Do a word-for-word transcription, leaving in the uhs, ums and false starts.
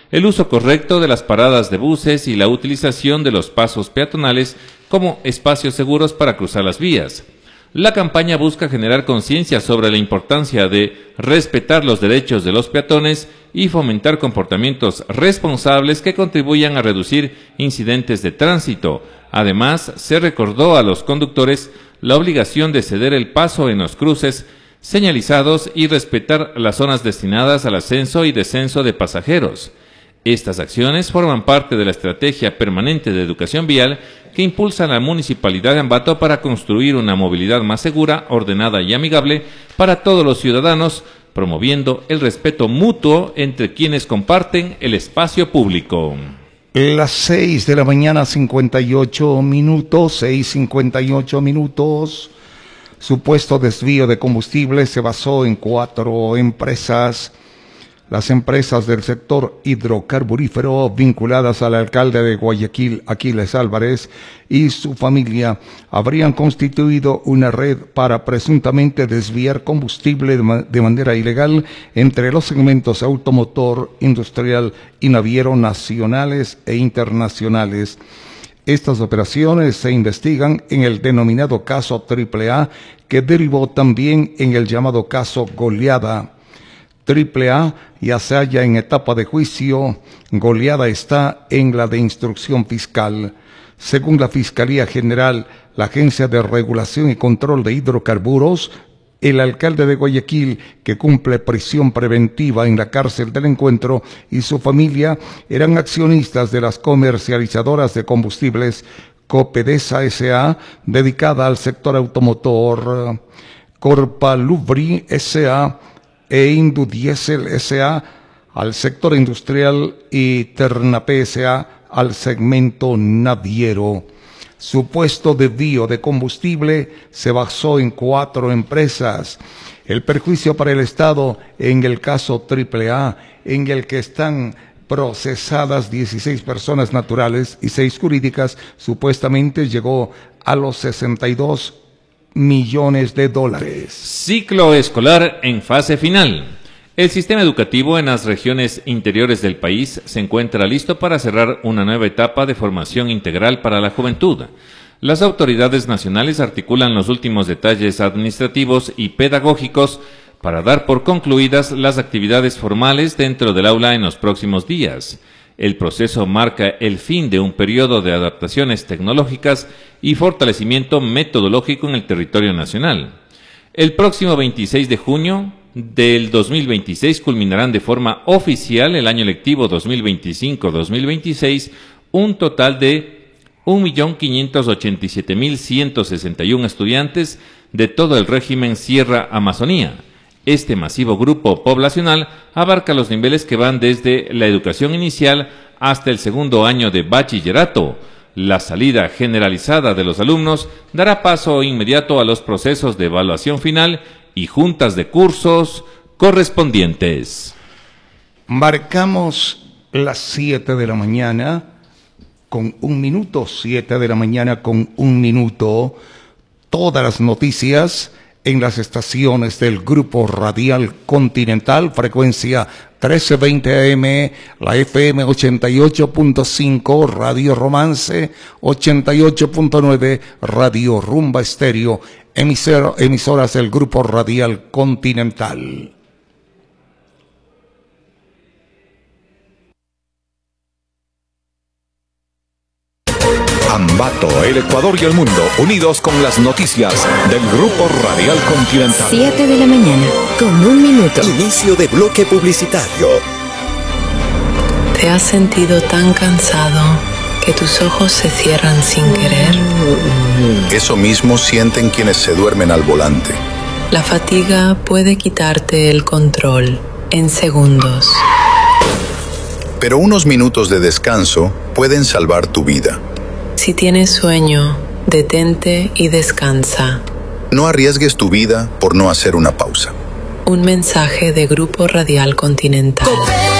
el uso correcto de las paradas de buses y la utilización de los pasos peatonales como espacios seguros para cruzar las vías. La campaña busca generar conciencia sobre la importancia de respetar los derechos de los peatones y fomentar comportamientos responsables que contribuyan a reducir incidentes de tránsito. Además, se recordó a los conductores la obligación de ceder el paso en los cruces señalizados y respetar las zonas destinadas al ascenso y descenso de pasajeros. Estas acciones forman parte de la estrategia permanente de educación vial que impulsa la Municipalidad de Ambato para construir una movilidad más segura, ordenada y amigable para todos los ciudadanos, promoviendo el respeto mutuo entre quienes comparten el espacio público. Las seis de la mañana, cincuenta y ocho minutos, seis cincuenta y ocho minutos. Supuesto desvío de combustible se basó en cuatro empresas. Las empresas del sector hidrocarburífero vinculadas al alcalde de Guayaquil, Aquiles Álvarez, y su familia habrían constituido una red para presuntamente desviar combustible de, ma de manera ilegal entre los segmentos automotor, industrial y naviero nacionales e internacionales. Estas operaciones se investigan en el denominado caso Triple A, que derivó también en el llamado caso Goleada. Triple A ya se halla en etapa de juicio, Goleada está en la de instrucción fiscal. Según la Fiscalía General, la Agencia de Regulación y Control de Hidrocarburos, el alcalde de Guayaquil, que cumple prisión preventiva en la cárcel del Encuentro, y su familia eran accionistas de las comercializadoras de combustibles Copedesa S A, dedicada al sector automotor, Corpalubri S A, e Indudiesel S A al sector industrial y Ternapé S A al segmento naviero. Supuesto desvío de combustible se basó en cuatro empresas. El perjuicio para el Estado en el caso Triple A, en el que están procesadas dieciséis personas naturales y seis jurídicas, supuestamente llegó a los sesenta y dos millones de dólares. Ciclo escolar en fase final. El sistema educativo en las regiones interiores del país se encuentra listo para cerrar una nueva etapa de formación integral para la juventud. Las autoridades nacionales articulan los últimos detalles administrativos y pedagógicos para dar por concluidas las actividades formales dentro del aula en los próximos días. El proceso marca el fin de un periodo de adaptaciones tecnológicas y fortalecimiento metodológico en el territorio nacional. El próximo veintiséis de junio del dos mil veintiséis culminarán de forma oficial el año lectivo dos mil veinticinco dos mil veintiséis un total de un millón quinientos ochenta y siete mil ciento sesenta y uno estudiantes de todo el régimen Sierra Amazonía. Este masivo grupo poblacional abarca los niveles que van desde la educación inicial hasta el segundo año de bachillerato. La salida generalizada de los alumnos dará paso inmediato a los procesos de evaluación final y juntas de cursos correspondientes. Marcamos las siete de la mañana con un minuto, siete de la mañana con un minuto. Todas las noticias en las estaciones del Grupo Radial Continental, frecuencia trece veinte A M, la F M ochenta y ocho punto cinco, Radio Romance, ochenta y ocho punto nueve, Radio Rumba Estéreo, emisor, emisoras del Grupo Radial Continental. Ambato, el Ecuador y el mundo, unidos con las noticias del Grupo Radial Continental. siete de la mañana, con un minuto. Inicio de bloque publicitario. ¿Te has sentido tan cansado que tus ojos se cierran sin querer? Eso mismo sienten quienes se duermen al volante. La fatiga puede quitarte el control en segundos. Pero unos minutos de descanso pueden salvar tu vida. Si tienes sueño, detente y descansa. No arriesgues tu vida por no hacer una pausa. Un mensaje de Grupo Radial Continental.